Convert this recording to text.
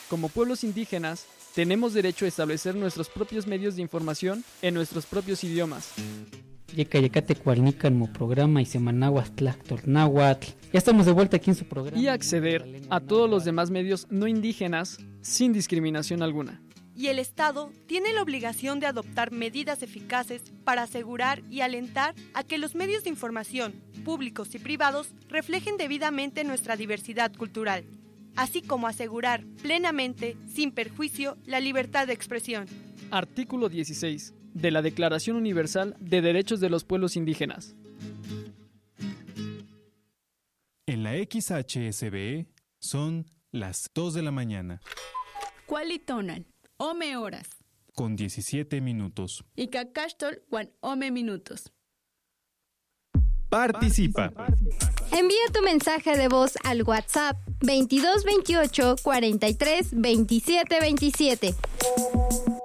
Como pueblos indígenas, tenemos derecho a establecer nuestros propios medios de información en nuestros propios idiomas. Yecayecate programa y Semanahuastlactornáhuatl. Ya estamos de vuelta aquí en su programa. Y acceder a todos los demás medios no indígenas sin discriminación alguna. Y el Estado tiene la obligación de adoptar medidas eficaces para asegurar y alentar a que los medios de información, públicos y privados, reflejen debidamente nuestra diversidad cultural, así como asegurar plenamente, sin perjuicio, la libertad de expresión. Artículo 16 de la Declaración Universal de Derechos de los Pueblos Indígenas. En la XHSBE son las 2 de la mañana. Cualitonan, ome horas. Con 17 minutos. Y cacastol, guan ome minutos. Participa. Envía tu mensaje de voz al WhatsApp 2228 43 27 27.